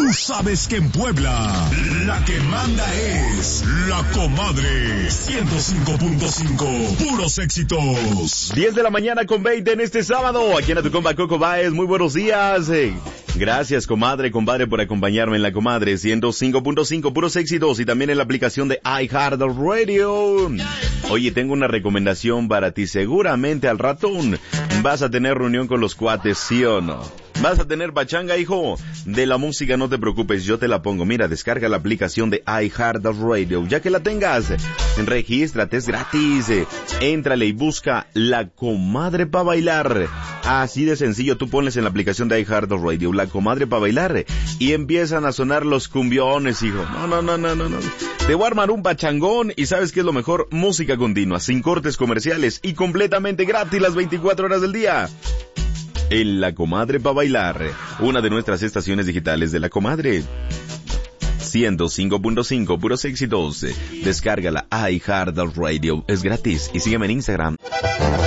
Tú sabes que en Puebla, la que manda es La Comadre. 105.5, puros éxitos. 10 de la mañana con 20 en este sábado. Aquí en tu compa Coco Baez. Muy buenos días. Gracias, compadre, por acompañarme en La Comadre. 105.5, puros éxitos. Y también en la aplicación de iHeartRadio. Oye, tengo una recomendación para ti. Seguramente al ratón vas a tener reunión con los cuates, ¿sí o no? ¿Vas a tener pachanga, hijo? De la música no te preocupes, yo te la pongo. Mira, descarga la aplicación de iHeartRadio. Ya que la tengas, regístrate, es gratis. Éntrale y busca La Comadre pa' bailar. Así de sencillo, tú pones en la aplicación de iHeartRadio La Comadre pa' bailar y empiezan a sonar los cumbiones, hijo. No. Te voy a armar un pachangón y ¿sabes qué es lo mejor? Música continua, sin cortes comerciales y completamente gratis las 24 horas del día. En La Comadre pa' bailar, una de nuestras estaciones digitales de La Comadre. 105.5, puros éxitos. Descárgala iHeartRadio, es gratis y sígueme en Instagram.